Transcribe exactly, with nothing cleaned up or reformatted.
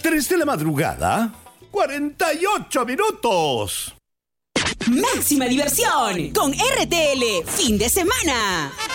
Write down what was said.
tres de la madrugada, cuarenta y ocho minutos. Máxima diversión con R T L fin de semana.